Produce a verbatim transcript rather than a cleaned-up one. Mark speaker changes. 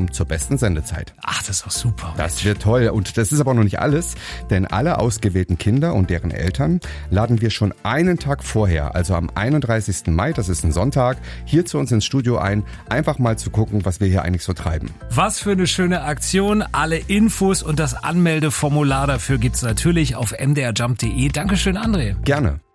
Speaker 1: Jump zur besten Sendezeit.
Speaker 2: Ach, das ist doch super.
Speaker 1: Das
Speaker 2: Mensch.
Speaker 1: wird toll. Und das ist aber noch nicht alles, denn alle ausgewählten Kinder und deren Eltern laden wir schon einen Tag vorher, also am einunddreißigsten Mai, das ist ein Sonntag, hier zu uns ins Studio ein, einfach mal zu gucken, was wir hier eigentlich so treiben.
Speaker 2: Was für eine schöne Aktion. Alle Infos und das Anmeldeformular dafür gibt's natürlich auf m d r jump punkt d e. Dankeschön, André.
Speaker 1: Gerne.